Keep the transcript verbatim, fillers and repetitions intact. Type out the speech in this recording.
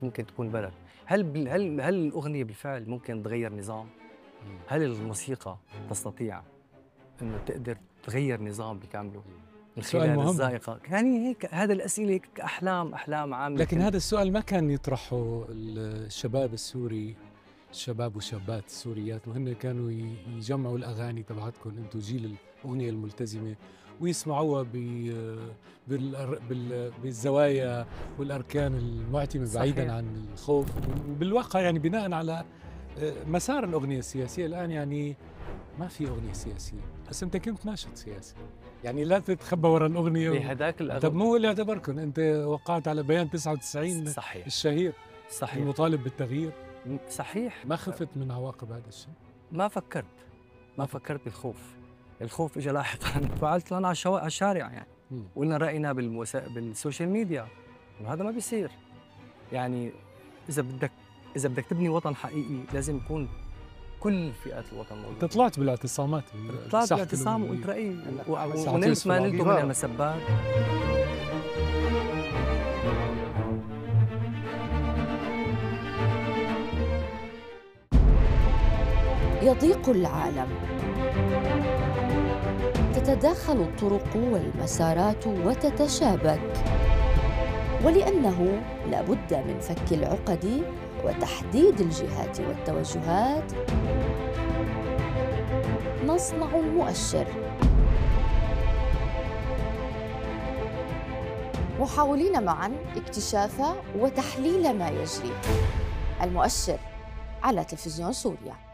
ممكن تكون بلد. هل بال هل هل الأغنية بالفعل ممكن تغيّر نظام؟ إمم. هل الموسيقى تستطيع إنه تقدر تغيّر نظام بكامله من سؤال خلال مهم. الذائقة؟ يعني هيك هذا الأسئلة هيك أحلام أحلام عامة. لكن هذا السؤال ما كان يطرحه الشباب السوري، الشباب والشابات السوريات، وهن كانوا ي يجمعوا الأغاني تبعتكم أنتم جيل الأغنية الملتزمة، ويسمعوها ب بالأر بال بالزوايا والأركان المعتمة بعيدًا صحيح. عن الخوف، وبالواقع يعني بناءً على آآ مسار الأغنية السياسية الآن يعني ما في أغنية سياسية، بس أنت كنت ناشط سياسي، يعني لا تتخبى ورا الأغنية و بهداك طب الأغ مو هو اللي اعتبركم، أنت وقعت على بيان تسعة وتسعين صحيح. الشهير صحيح. المطالب بالتغيير، م صحيح. ما خفت من عواقب هذا الشيء؟ ما فكّرت، ما ما فكرت. فكّرت بالخوف. الخوف إجا لاحقًا فعلت طلعنا على الشوا على الشارع يعني، إمم. وقلنا رأينا بالوسا بالسوشيال ميديا، وهذا ما بيصير. يعني إذا بدك إذا بدك تبني وطن حقيقي لازم يكون كل فئات الوطن أنت موجودة. طلعت بالاعتصامات طلعت بساحة باعتصام الأموية. وقلت رأيي و و ساحة ونلت يوسف ما العظيم. نلته من المسبات. يضيق العالم، تتداخل الطرق والمسارات وتتشابك، ولأنه لا بد من فك العقد وتحديد الجهات والتوجهات، نصنع المؤشر، محاولين معاً اكتشاف وتحليل ما يجري. المؤشر على تلفزيون سوريا.